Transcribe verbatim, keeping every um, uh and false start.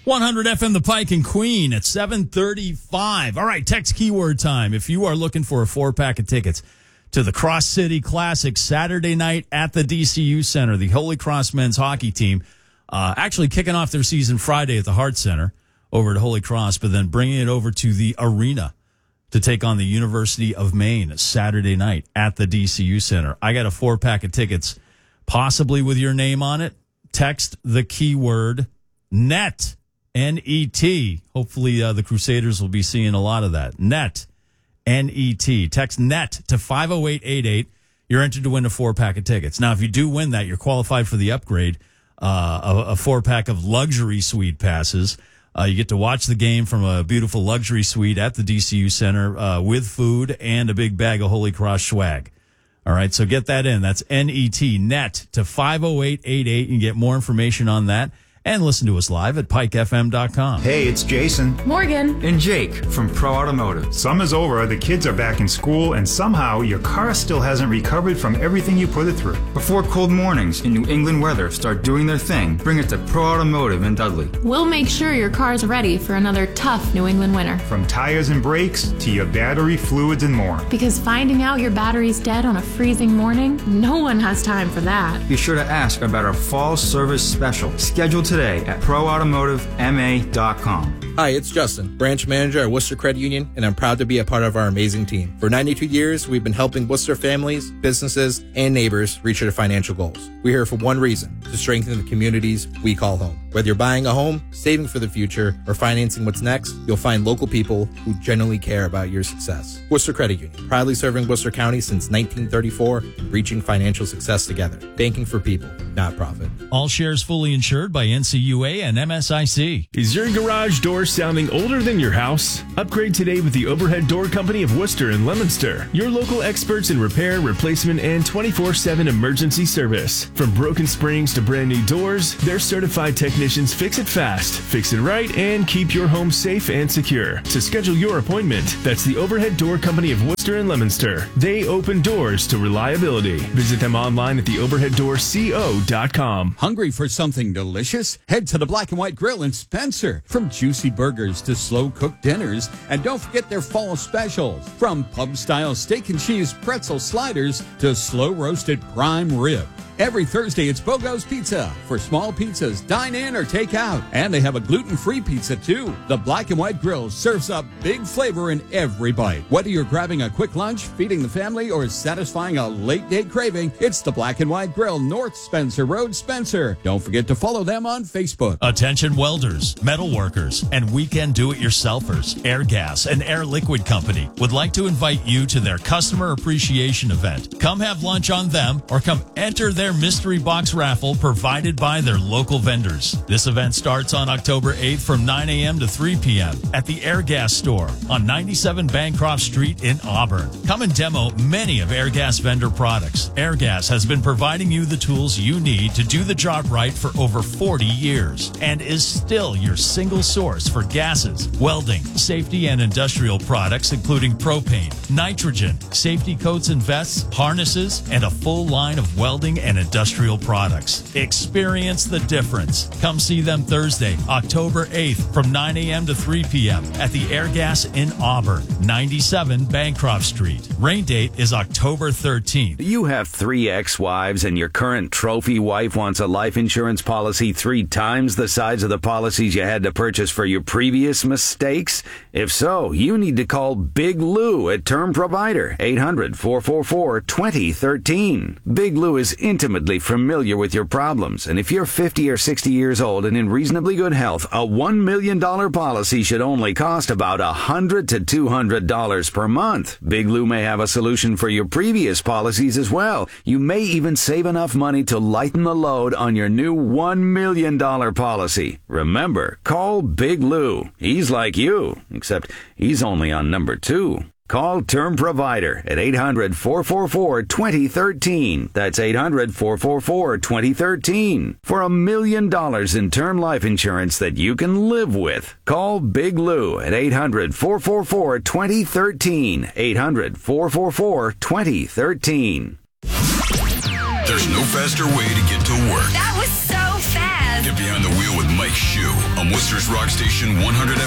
one hundred F M The Pike and Queen at seven thirty-five. All right, text keyword time. If you are looking for a four-pack of tickets to the Cross City Classic Saturday night at the D C U Center, the Holy Cross men's hockey team uh, actually kicking off their season Friday at the Hart Center over at Holy Cross, but then bringing it over to the arena to take on the University of Maine Saturday night at the D C U Center. I got a four-pack of tickets, possibly with your name on it. Text the keyword NET. N E T. Hopefully uh, the Crusaders will be seeing a lot of that. NET. N E T. Text NET to five oh eight eight eight. You're entered to win a four-pack of tickets. Now, if you do win that, you're qualified for the upgrade, uh, a, a four-pack of luxury suite passes. Uh, you get to watch the game from a beautiful luxury suite at the D C U Center uh, with food and a big bag of Holy Cross swag. All right, so get that in. That's N E T, NET to five oh eight eight eight. You can get more information on that. And listen to us live at pike f m dot com. Hey, it's Jason. Morgan. And Jake from Pro Automotive. Summer's over, the kids are back in school, and somehow your car still hasn't recovered from everything you put it through. Before cold mornings and New England weather start doing their thing, bring it to Pro Automotive in Dudley. We'll make sure your car's ready for another tough New England winter. From tires and brakes to your battery, fluids, and more. Because finding out your battery's dead on a freezing morning, no one has time for that. Be sure to ask about our fall service special. Scheduled today at pro automotive m a dot com. Hi, it's Justin, branch manager at Worcester Credit Union, and I'm proud to be a part of our amazing team. For ninety-two years, we've been helping Worcester families, businesses, and neighbors reach their financial goals. We're here for one reason, to strengthen the communities we call home. Whether you're buying a home, saving for the future, or financing what's next, you'll find local people who genuinely care about your success. Worcester Credit Union, proudly serving Worcester County since nineteen thirty-four, and reaching financial success together. Banking for people, not profit. All shares fully insured by N C U A and M S I C. Is your garage door sounding older than your house? Upgrade today with the Overhead Door Company of Worcester and Leominster. Your local experts in repair, replacement, and twenty-four seven emergency service. From broken springs to brand new doors, their certified technicians fix it fast, fix it right, and keep your home safe and secure. To schedule your appointment, that's the Overhead Door Company of Worcester and Leominster. They open doors to reliability. Visit them online at the overhead door co dot com. Hungry for something delicious? Head to the Black and White Grill in Spencer. From juicy burgers to slow-cooked dinners. And don't forget their fall specials. From pub-style steak and cheese pretzel sliders to slow-roasted prime rib. Every Thursday, it's Bogo's Pizza. For small pizzas, dine in or take out. And they have a gluten-free pizza, too. The Black and White Grill serves up big flavor in every bite. Whether you're grabbing a quick lunch, feeding the family, or satisfying a late-date craving, it's the Black and White Grill, North Spencer Road, Spencer. Don't forget to follow them on Facebook. Attention welders, metal workers, and weekend do-it-yourselfers. Airgas and Air Liquid Company would like to invite you to their customer appreciation event. Come have lunch on them or come enter their mystery box raffle provided by their local vendors. This event starts on October eighth from nine a.m. to three p.m. at the Airgas store on ninety-seven Bancroft Street in Auburn. Come and demo many of Airgas vendor products. Airgas has been providing you the tools you need to do the job right for over forty years and is still your single source for gases, welding, safety, and industrial products including propane, nitrogen, safety coats and vests, harnesses, and a full line of welding and industrial products. Experience the difference. Come see them Thursday, October eighth from nine a.m. to three p.m. at the Airgas in Auburn, ninety-seven Bancroft Street. Rain date is October thirteenth. You have three ex-wives and your current trophy wife wants a life insurance policy three times the size of the policies you had to purchase for your previous mistakes? If so, you need to call Big Lou at Term Provider, eight hundred, four four four, two zero one three. Big Lou is intimately familiar with your problems, and if you're fifty or sixty years old and in reasonably good health, a one million dollars policy should only cost about one hundred to two hundred dollars per month. Big Lou may have a solution for your previous policies as well. You may even save enough money to lighten the load on your new one million dollars policy. Remember, call Big Lou. He's like you, except he's only on number two. Call Term Provider at eight hundred, four four four, two zero one three. That's eight hundred, four four four, two zero one three. For a million dollars in term life insurance that you can live with. Call Big Lou at eight hundred, four four four, two zero one three. eight hundred, four four four, two zero one three. There's no faster way to get to work. That was so fast. Get behind the wheel with Mike Shue on Worcester's Rock Station one hundred F M.